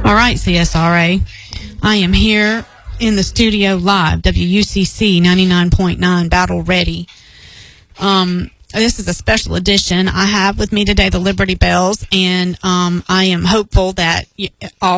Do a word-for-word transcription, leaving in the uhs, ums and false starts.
All right, C S R A. I am here in the studio live, W U C C ninety-nine point nine, Battle Ready. Um, this is a special edition. I have with me today the Liberty Bells, and um, I am hopeful that y- all